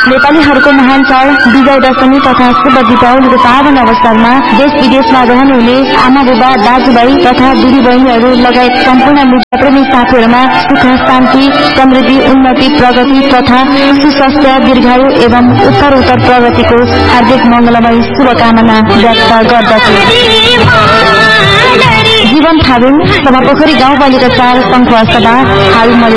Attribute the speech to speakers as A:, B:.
A: नेपालीहरूको महान चाड विजय दशमी तथा शुभ दीपावलीको पावन अवसरमा देश विदेशमा रहनुहुने आमा बुबा दाजुभाइ तथा दिदी बहिनीहरू लगायत सम्पूर्ण मित्रप्रेमी साथीहरूमा सुख शान्ति समृद्धि उन्नति प्रगति तथा सुस्वास्थ्य दीर्घायु एवं उत्तर प्रगतिको हार्दिक मंगलमय शुभकामना व्यक्त गर्दछु। जीवन थाबिङ सभापोखरी गाउँपालिका 4 सङ्खुवासभा हाल